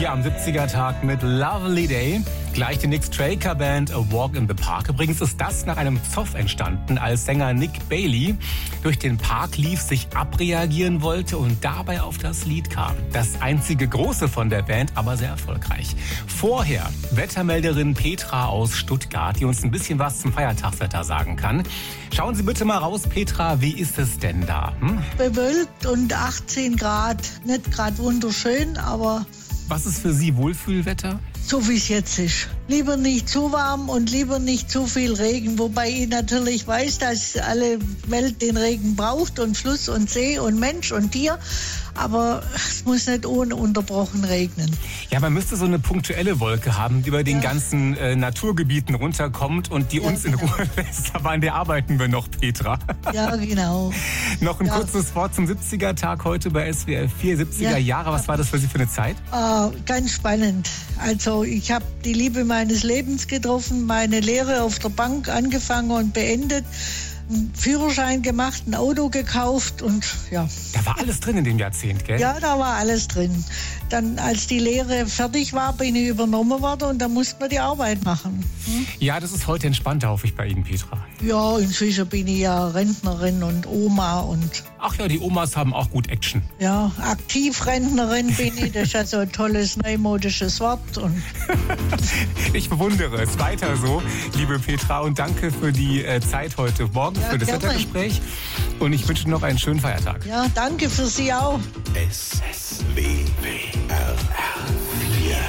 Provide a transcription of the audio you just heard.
Hier am 70er-Tag mit Lovely Day. Gleich die Nick Straker Band A Walk in the Park. Übrigens ist das nach einem Zoff entstanden, als Sänger Nick Bailey durch den Park lief, sich abreagieren wollte und dabei auf das Lied kam. Das einzige Große von der Band, aber sehr erfolgreich. Vorher Wettermelderin Petra aus Stuttgart, die uns ein bisschen was zum Feiertagswetter sagen kann. Schauen Sie bitte mal raus, Petra, wie ist es denn da? Bewölkt und 18 Grad. Nicht gerade wunderschön, aber... Was ist für Sie Wohlfühlwetter? So wie es jetzt ist. Lieber nicht zu warm und lieber nicht zu viel Regen. Wobei ich natürlich weiß, dass alle Welt den Regen braucht und Fluss und See und Mensch und Tier. Aber es muss nicht ununterbrochen regnen. Ja, man müsste so eine punktuelle Wolke haben, die über den ganzen Naturgebieten runterkommt und die uns in Ruhe lässt. Aber an der arbeiten wir noch, Petra. Ja, genau. Noch ein kurzes Wort zum 70er-Tag heute bei SWR 4, 70er Jahre. Was war das für Sie für eine Zeit? Ganz spannend. Also ich habe die Liebe meines Lebens getroffen, meine Lehre auf der Bank angefangen und beendet. Einen Führerschein gemacht, ein Auto gekauft und ja. Da war alles drin in dem Jahrzehnt, gell? Ja, da war alles drin. Dann, als die Lehre fertig war, bin ich übernommen worden und dann musste man die Arbeit machen. Ja, das ist heute entspannter, hoffe ich, bei Ihnen, Petra. Ja, inzwischen bin ich ja Rentnerin und Oma und... Ach ja, die Omas haben auch gut Action. Ja, Aktivrentnerin bin ich, das ist ja so ein tolles neumodisches Wort. Und ich bewundere es. Weiter so, liebe Petra, und danke für die Zeit heute Morgen, für das Wettergespräch. Und ich wünsche noch einen schönen Feiertag. Ja, danke für Sie auch. SWR.